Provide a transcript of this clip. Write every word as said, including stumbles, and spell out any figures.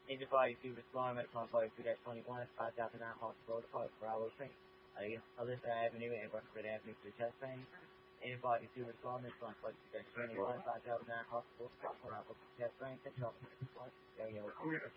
Anybody to respond at one forty-two twenty-one, five thousand nine Hospital Park, Bravo Street, Alyssa Avenue, and Rutherford Avenue to the chest pain. Anybody to respond at one forty-two twenty-one, five thousand nine Hospital Park, Bravo Chest pain, control, area